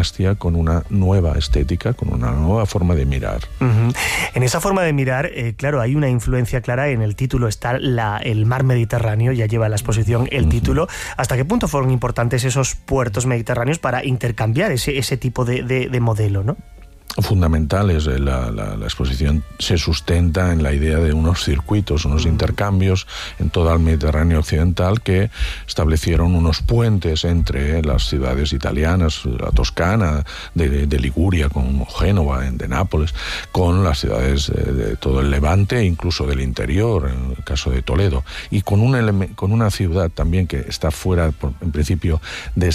dinastía con una nueva estética, con una nueva forma de mirar. En esa forma de mirar, claro, hay una influencia clara. En el título está el mar Mediterráneo, ya lleva la exposición el título. ¿Hasta qué punto fueron importantes esos puertos mediterráneos para intercambiar ese tipo de modelo, ¿no? Fundamentales. La exposición se sustenta en la idea de unos circuitos, unos intercambios en todo el Mediterráneo occidental que establecieron unos puentes entre las ciudades italianas, la Toscana, de Liguria, con Génova, de Nápoles, con las ciudades de todo el Levante e incluso del interior, en el caso de Toledo, y con una ciudad también que está fuera, en principio,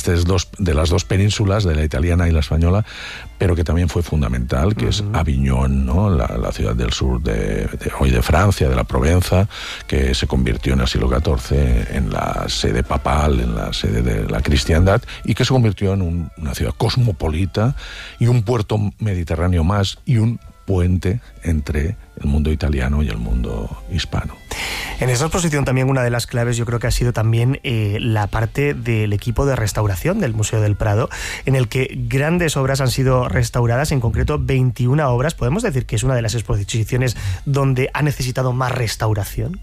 de las dos penínsulas, de la italiana y la española, pero que también fue fundamental, que es Aviñón, ¿no? La ciudad del sur hoy de Francia, de la Provenza, que se convirtió en el siglo XIV en la sede papal, en la sede de la cristiandad, y que se convirtió en una ciudad cosmopolita y un puerto mediterráneo más, y un puente entre el mundo italiano y el mundo hispano. En esa exposición también una de las claves yo creo que ha sido también la parte del equipo de restauración del Museo del Prado, en el que grandes obras han sido restauradas, en concreto 21 obras. ¿Podemos decir que es una de las exposiciones donde ha necesitado más restauración?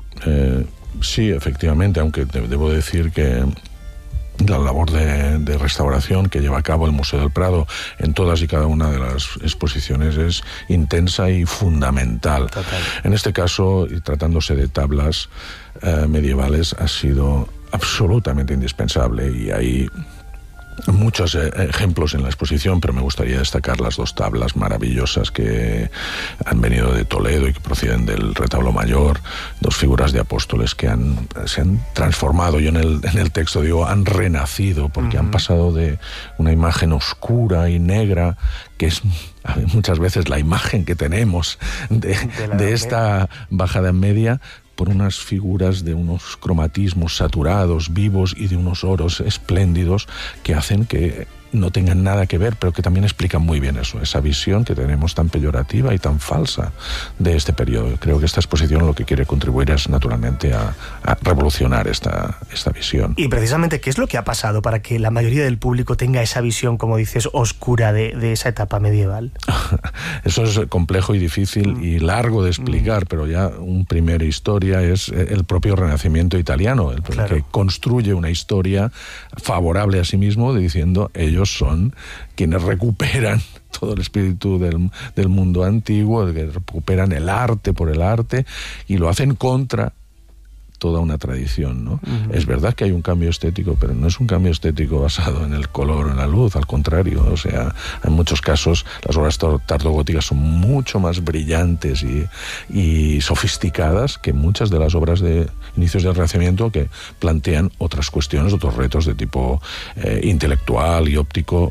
Sí, efectivamente, aunque debo decir que la labor de restauración que lleva a cabo el Museo del Prado en todas y cada una de las exposiciones es intensa y fundamental. Total. En este caso, y tratándose de tablas medievales, ha sido absolutamente indispensable, y hay muchos ejemplos en la exposición, pero me gustaría destacar las dos tablas maravillosas que han venido de Toledo y que proceden del retablo mayor, dos figuras de apóstoles que se han transformado. Yo en el texto digo, han renacido, porque han pasado de una imagen oscura y negra, que es muchas veces la imagen que tenemos de esta Baja Edad Media, por unas figuras de unos cromatismos saturados, vivos, y de unos oros espléndidos que hacen que no tengan nada que ver, pero que también explican muy bien eso, esa visión que tenemos tan peyorativa y tan falsa de este periodo. Creo que esta exposición lo que quiere contribuir es naturalmente a revolucionar esta visión. Y precisamente, ¿qué es lo que ha pasado para que la mayoría del público tenga esa visión, como dices, oscura de esa etapa medieval? Eso es complejo y difícil y largo de explicar, pero ya una primera historia es el propio Renacimiento italiano, Claro. que construye una historia favorable a sí mismo, diciendo ellos son quienes recuperan todo el espíritu del mundo antiguo, que recuperan el arte por el arte, y lo hacen contra toda una tradición, ¿no? Es verdad que hay un cambio estético, pero no es un cambio estético basado en el color o en la luz, al contrario. O sea, en muchos casos las obras tardogóticas son mucho más brillantes y sofisticadas que muchas de las obras de inicios del Renacimiento, que plantean otras cuestiones, otros retos de tipo intelectual y óptico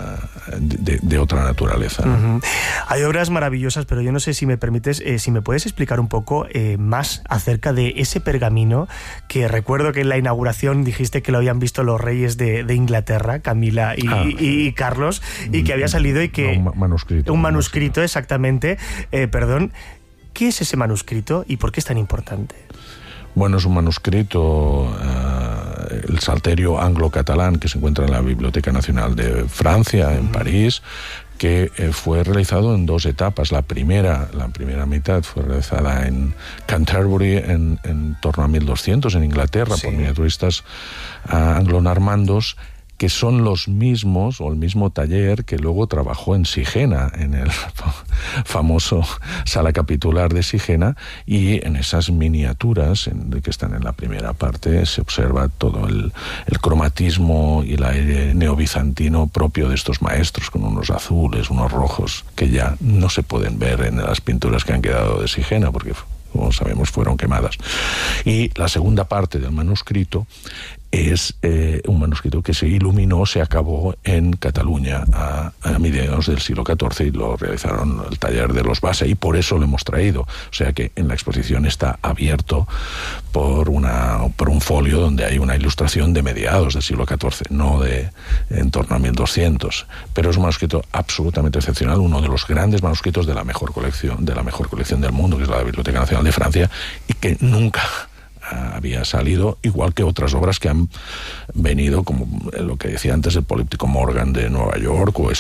de otra naturaleza, ¿no? Hay obras maravillosas, pero yo no sé si me permites, si me puedes explicar un poco más acerca de ese pergamino que recuerdo que en la inauguración dijiste que lo habían visto los reyes de Inglaterra, Camila y Carlos, y que había salido y que... Un manuscrito, exactamente. Perdón, ¿qué es ese manuscrito y por qué es tan importante? Bueno, es un manuscrito, el Salterio anglo-catalán, que se encuentra en la Biblioteca Nacional de Francia, en París, que fue realizado en dos etapas. La primera mitad fue realizada en Canterbury en torno a 1200, en Inglaterra, por miniaturistas anglo-normandos, que son los mismos, o el mismo taller que luego trabajó en Sigena, en el famoso sala capitular de Sigena, y en esas miniaturas que están en la primera parte se observa todo el cromatismo y el aire neobizantino propio de estos maestros, con unos azules, unos rojos, que ya no se pueden ver en las pinturas que han quedado de Sigena, porque, como sabemos, fueron quemadas. Y la segunda parte del manuscrito es un manuscrito que se iluminó, se acabó en Cataluña a mediados del siglo XIV, y lo realizaron el taller de los Bassa, y por eso lo hemos traído. O sea que en la exposición está abierto por un folio donde hay una ilustración de mediados del siglo XIV, no de en torno a 1200. Pero es un manuscrito absolutamente excepcional, uno de los grandes manuscritos de la mejor colección del mundo, que es la Biblioteca Nacional de Francia, y que nunca había salido, igual que otras obras que han venido, como lo que decía antes, el Políptico Morgan de Nueva York, o